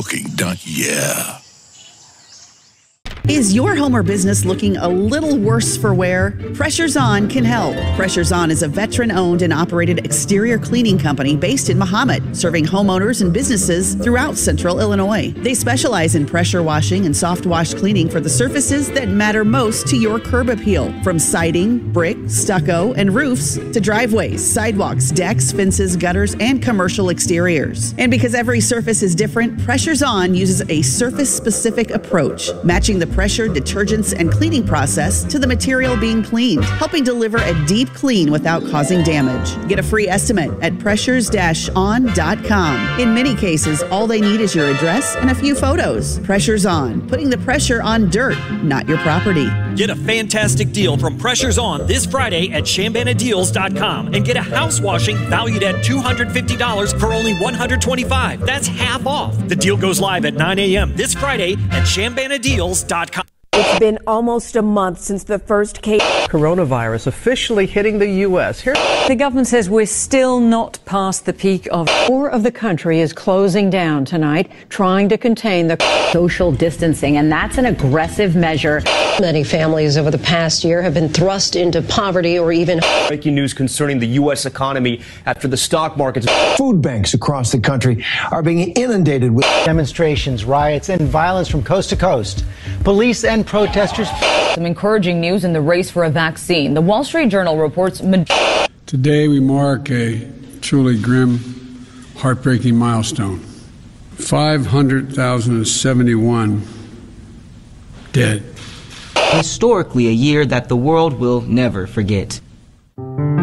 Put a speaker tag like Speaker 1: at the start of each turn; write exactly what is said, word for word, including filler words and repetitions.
Speaker 1: cooking done. Yeah.
Speaker 2: Is your home or business looking a little worse for wear? Pressures On can help. Pressures On is a veteran-owned and operated exterior cleaning company based in Mahomet, serving homeowners and businesses throughout central Illinois. They specialize in pressure washing and soft wash cleaning for the surfaces that matter most to your curb appeal, from siding, brick, stucco, and roofs to driveways, sidewalks, decks, fences, gutters, and commercial exteriors. And because every surface is different, Pressures On uses a surface-specific approach, matching the pressure, detergents, and cleaning process to the material being cleaned, helping deliver a deep clean without causing damage. Get a free estimate at pressures on dot com. In many cases, all they need is your address and a few photos. Pressures On, putting the pressure on dirt, not your property.
Speaker 3: Get a fantastic deal from Pressures On this Friday at Chambana Deals dot com and get a house washing valued at two hundred fifty dollars for only one hundred twenty-five dollars. That's half off. The deal goes live at nine a.m. this Friday at Chambana Deals dot com.
Speaker 4: It's been almost a month since the first case.
Speaker 5: Coronavirus officially hitting the U S. Here,
Speaker 6: the government says we're still not past the peak of.
Speaker 7: More of the country is closing down tonight, trying to contain the
Speaker 8: social distancing, and that's an aggressive measure.
Speaker 9: Many families over the past year have been thrust into poverty or even.
Speaker 10: Breaking news concerning the U S economy after the stock markets.
Speaker 11: Food banks across the country are being inundated with
Speaker 12: demonstrations, riots, and violence from coast to coast. Police and protesters.
Speaker 6: Some encouraging news in the race for a vaccine. The Wall Street Journal reports.
Speaker 13: Today we mark a truly grim, heartbreaking milestone. five hundred thousand seventy-one dead.
Speaker 14: Historically, a year that the world will never forget.